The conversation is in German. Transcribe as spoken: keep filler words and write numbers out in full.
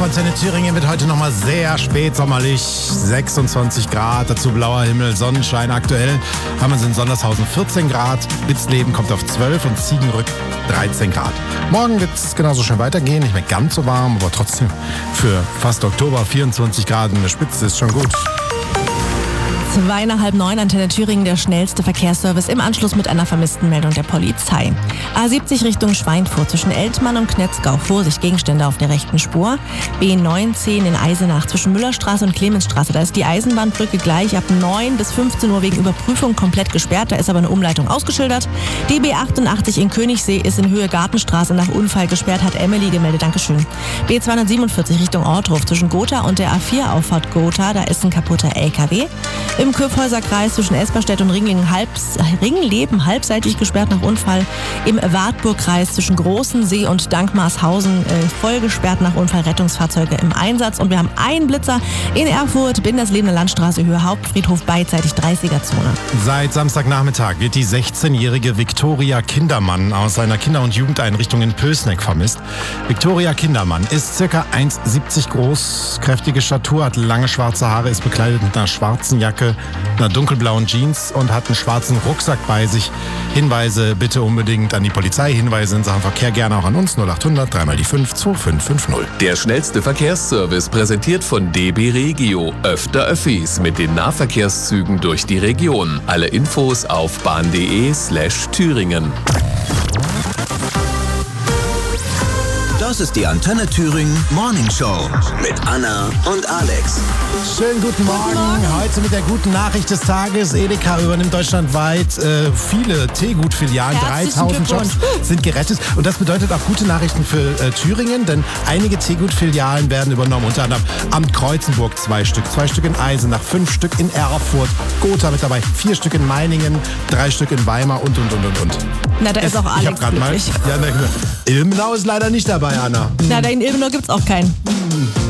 auf Antenne Thüringen wird heute nochmal sehr spät sommerlich. sechsundzwanzig Grad, dazu blauer Himmel, Sonnenschein. Aktuell haben wir es in Sondershausen vierzehn Grad, Witzleben kommt auf zwölf und Ziegenrück dreizehn Grad. Morgen wird es genauso schön weitergehen, nicht mehr ganz so warm, aber trotzdem für fast Oktober vierundzwanzig Grad in der Spitze ist schon gut. Zwei nach halb neun, Antenne Thüringen, der schnellste Verkehrsservice im Anschluss mit einer vermissten Meldung der Polizei. A siebzig Richtung Schweinfurt zwischen Eltmann und Knetzgau. Vorsicht, Gegenstände auf der rechten Spur. B neunzehn in Eisenach zwischen Müllerstraße und Clemensstraße. Da ist die Eisenbahnbrücke gleich ab neun bis fünfzehn Uhr wegen Überprüfung komplett gesperrt. Da ist aber eine Umleitung ausgeschildert. D B achtundachtzig in Königssee ist in Höhe Gartenstraße nach Unfall gesperrt, hat Emily gemeldet. Dankeschön. B zweihundertsiebenundvierzig Richtung Ortruf zwischen Gotha und der A vier Auffahrt Gotha. Da ist ein kaputter L K W. Im Köpfhäuser-Kreis zwischen Esperstedt und Ringlingen halb, Ringleben halbseitig gesperrt nach Unfall. Im Wartburg-Kreis zwischen Großensee und Dankmarshausen äh, voll gesperrt nach Unfall. Rettungsfahrzeuge im Einsatz. Und wir haben einen Blitzer in Erfurt, Binderslebene Landstraße, Höhe Hauptfriedhof, beidseitig dreißiger-Zone. Seit Samstagnachmittag wird die sechzehnjährige Viktoria Kindermann aus einer Kinder- und Jugendeinrichtung in Pößneck vermisst. Viktoria Kindermann ist ca. eins Komma siebzig groß, kräftige Statur, hat lange schwarze Haare, ist bekleidet mit einer schwarzen Jacke, einer dunkelblauen Jeans und hat einen schwarzen Rucksack bei sich. Hinweise bitte unbedingt an die Polizei. Hinweise in Sachen Verkehr gerne auch an uns. null achthundert, dreimal die fünf, zwei fünf fünf null. Der schnellste Verkehrsservice präsentiert von D B Regio. Öfter Öffis mit den Nahverkehrszügen durch die Region. Alle Infos auf bahn.de slash Thüringen. Das ist die Antenne Thüringen Morning Show mit Anna und Alex. Schönen guten Morgen. Guten Morgen. Heute mit der guten Nachricht des Tages. Edeka übernimmt deutschlandweit äh, viele Teegut-Filialen. Herzlichen dreitausend Jobs sind gerettet. Und das bedeutet auch gute Nachrichten für äh, Thüringen, denn einige Teegut-Filialen werden übernommen. Unter anderem Amt Kreuzenburg zwei Stück, zwei Stück in Eisenach, fünf Stück in Erfurt, Gotha mit dabei, vier Stück in Meiningen, drei Stück in Weimar und, und, und, und, und. Na, da ist auch Ich Alex hab grad mal. glücklich. Ja, na, Ilmenau ist leider nicht dabei, Anna. Na, da in Ilmenau gibt's auch keinen.